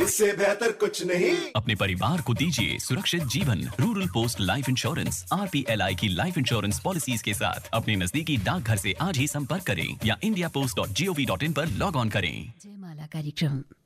इससे बेहतर कुछ नहीं। अपने परिवार को दीजिए सुरक्षित जीवन। Rural post life insurance RPLI की लाइफ इंश्योरेंस पॉलिसीज के साथ अपने नजदीकी डाकघर से आज ही संपर्क करें या indiapost.gov.in पर लॉग ऑन करें। जयमाला कार्यक्रम।